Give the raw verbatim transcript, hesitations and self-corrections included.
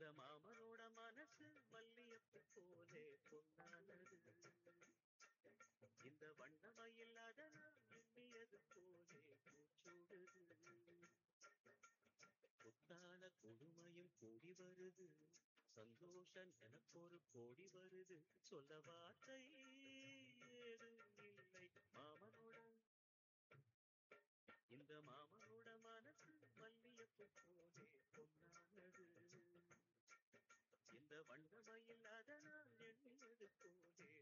மாமனோட மனசு மல்லியப்பு போலே பொன்னானது. இந்த வண்ணமயில் அதனால் எண்ணியது போலே பூச்சூடுது. புத்தான புதுமையும் கூடி வருது, சந்தோஷ நினப்பொரு கோடி வருது. சொல்ல வார்த்தை ஏதும் இல்லை மாமனோட, இந்த மாமனோட மனசு மல்லியப்பு போலே பொன்னானது. இந்த வண்ணமயில் அதனால் எண்ணியது போலே